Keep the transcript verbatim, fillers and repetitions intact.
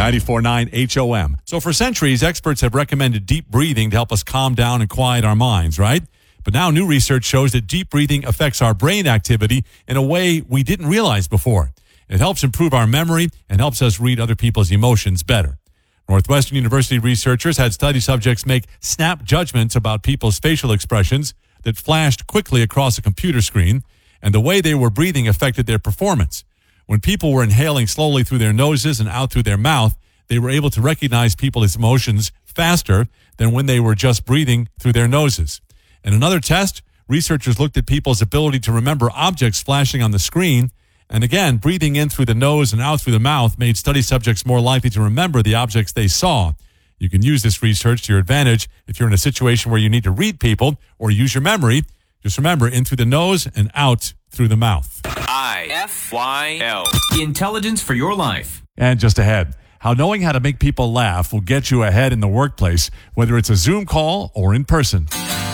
ninety-four point nine H O M. So for centuries, experts have recommended deep breathing to help us calm down and quiet our minds, right? But now new research shows that deep breathing affects our brain activity in a way we didn't realize before. It helps improve our memory and helps us read other people's emotions better. Northwestern University researchers had study subjects make snap judgments about people's facial expressions that flashed quickly across a computer screen, and the way they were breathing affected their performance. When people were inhaling slowly through their noses and out through their mouth, they were able to recognize people's emotions faster than when they were just breathing through their noses. In another test, researchers looked at people's ability to remember objects flashing on the screen, and again, breathing in through the nose and out through the mouth made study subjects more likely to remember the objects they saw. You can use this research to your advantage if you're in a situation where you need to read people or use your memory. Just remember, in through the nose and out through the mouth. I F Y L. Intelligence for your life. And just ahead, how knowing how to make people laugh will get you ahead in the workplace, whether it's a Zoom call or in person.